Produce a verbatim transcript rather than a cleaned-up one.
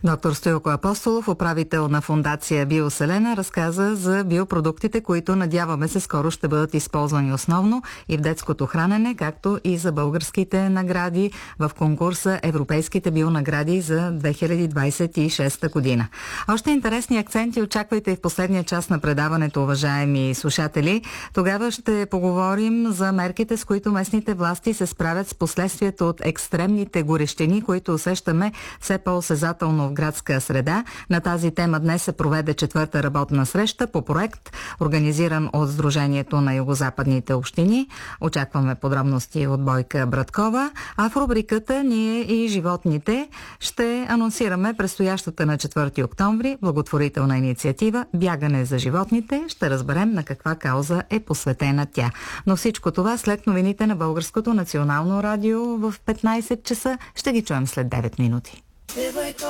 Доктор Стоилко Апостолов, управител на фондация Биоселена, разказа за биопродуктите, които надяваме се скоро ще бъдат използвани основно и в детското хранене, както и за българските награди в конкурса Европейските бионагради за две хиляди двадесет и шеста година. Още интересни акценти очаквайте и в последния част на предаването, уважаеми слушатели. Тогава ще поговорим за мерките, с които местните власти се справят с последствията от екстремните горещини, които усещаме все по-осезателно в градска среда. На тази тема днес се проведе четвърта работна среща по проект, организиран от Сдружението на югозападните общини. Очакваме подробности от Бойка Браткова, а в рубриката Ние и животните ще анонсираме предстоящата на четвърти октомври благотворителна инициатива Бягане за животните. Ще разберем на каква кауза е посветена тя. Но всичко това след новините на Българското национално радио в петнайсет часа. Ще ги чуем след девет минути.